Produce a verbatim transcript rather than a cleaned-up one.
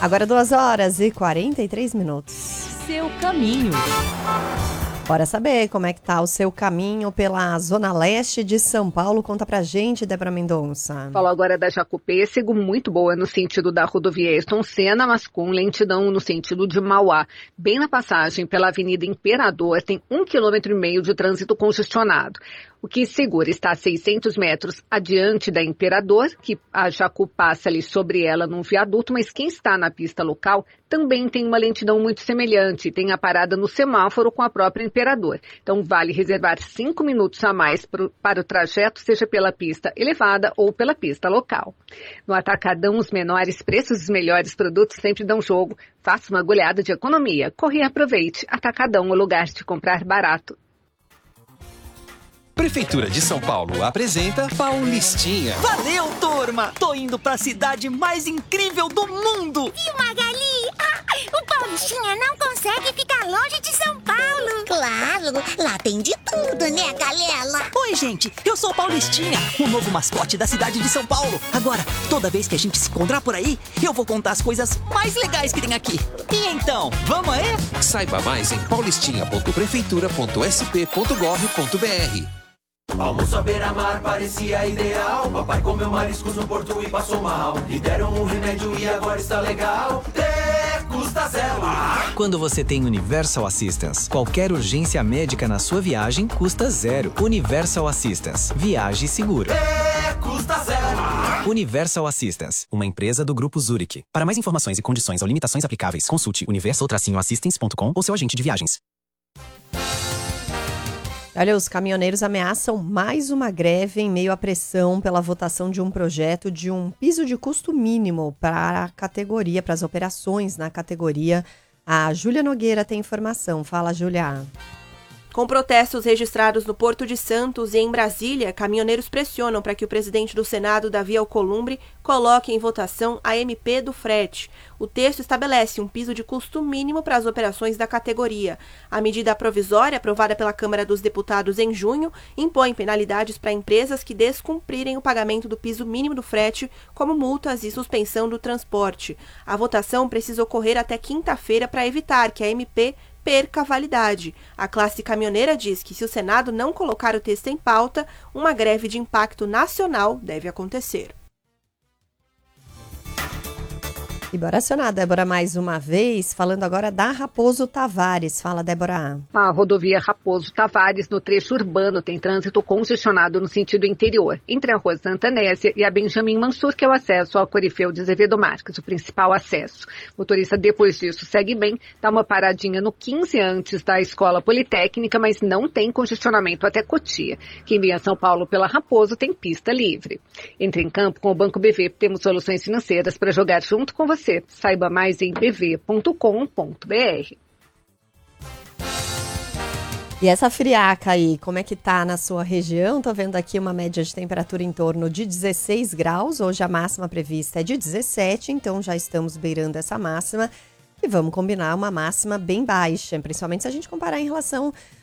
Agora duas horas e quarenta e três minutos. Seu caminho. Bora saber como é que tá o seu caminho pela zona leste de São Paulo. Conta pra gente, Débora Mendonça. Falo agora da Jacupêssego, muito boa no sentido da rodovia Ayrton Senna, mas com lentidão no sentido de Mauá. Bem na passagem pela Avenida Imperador, tem um quilômetro e meio de trânsito congestionado. O que segura está a seiscentos metros adiante da Imperador, que a Jacu passa ali sobre ela num viaduto, mas quem está na pista local também tem uma lentidão muito semelhante, tem a parada no semáforo com a própria Imperador. Então vale reservar cinco minutos a mais pro, para o trajeto, seja pela pista elevada ou pela pista local. No Atacadão, os menores preços dos melhores produtos sempre dão jogo. Faça uma goleada de economia. Corre e aproveite. Atacadão, o lugar de comprar barato. Prefeitura de São Paulo apresenta Paulistinha. Valeu, turma! Tô indo pra cidade mais incrível do mundo! E o Magali? Ah, o Paulistinha não consegue ficar longe de São Paulo! Claro, lá tem de tudo, né, galera? Oi, gente, eu sou o Paulistinha, o novo mascote da cidade de São Paulo. Agora, toda vez que a gente se encontrar por aí, eu vou contar as coisas mais legais que tem aqui. E então, vamos aí? Saiba mais em paulistinha ponto prefeitura ponto s p ponto gov ponto b r. Almoço à beira-mar parecia ideal. Papai comeu mariscos no porto e passou mal. Lhe deram um remédio e agora está legal. Ter custa zero. Quando você tem Universal Assistance, qualquer urgência médica na sua viagem custa zero. Universal Assistance. Viaje seguro. Ter custa zero. Universal Assistance, uma empresa do Grupo Zurich. Para mais informações e condições ou limitações aplicáveis, consulte universal assistance ponto com ou seu agente de viagens. Olha, os caminhoneiros ameaçam mais uma greve em meio à pressão pela votação de um projeto de um piso de custo mínimo para a categoria, para as operações na categoria. A Júlia Nogueira tem informação. Fala, Júlia. Com protestos registrados no Porto de Santos e em Brasília, caminhoneiros pressionam para que o presidente do Senado, Davi Alcolumbre, coloque em votação a M P do frete. O texto estabelece um piso de custo mínimo para as operações da categoria. A medida provisória, aprovada pela Câmara dos Deputados em junho, impõe penalidades para empresas que descumprirem o pagamento do piso mínimo do frete, como multas e suspensão do transporte. A votação precisa ocorrer até quinta-feira para evitar que a M P perca a validade. A classe caminhoneira diz que, se o Senado não colocar o texto em pauta, uma greve de impacto nacional deve acontecer. E bora acionar a Débora mais uma vez, falando agora da Raposo Tavares. Fala, Débora. A rodovia Raposo Tavares, no trecho urbano, tem trânsito congestionado no sentido interior, entre a Rua Santa Nésia e a Benjamin Mansur, que é o acesso ao Corifeu de Azevedo Marques, o principal acesso. O motorista, depois disso, segue bem, dá uma paradinha no quinze antes da Escola Politécnica, mas não tem congestionamento até Cotia. Quem vem a São Paulo pela Raposo tem pista livre. Entre em campo com o Banco B V, temos soluções financeiras para jogar junto com você. Saiba mais em b v ponto com ponto b r. E essa friaca aí, como é que tá na sua região? Tô vendo aqui uma média de temperatura em torno de dezesseis graus. Hoje a máxima prevista é de dezessete, então já estamos beirando essa máxima. E vamos combinar uma máxima bem baixa, principalmente se a gente comparar em relação